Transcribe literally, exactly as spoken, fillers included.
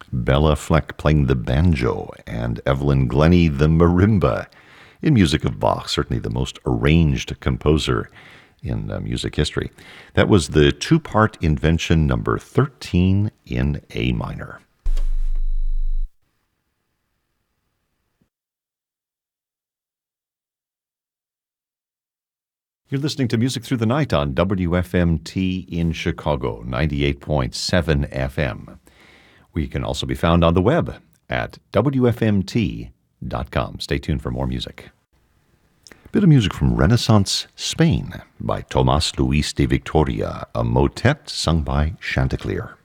Bella Fleck playing the banjo, and Evelyn Glennie the marimba. In music of Bach, certainly the most arranged composer in uh, music history. That was the two-part invention number thirteen in A minor. You're listening to Music Through the Night on W F M T in Chicago, ninety-eight point seven F M. We can also be found on the web at W F M T dot com. Stay tuned for more music. Bit of music from Renaissance Spain by Tomás Luis de Victoria, a motet sung by Chanticleer.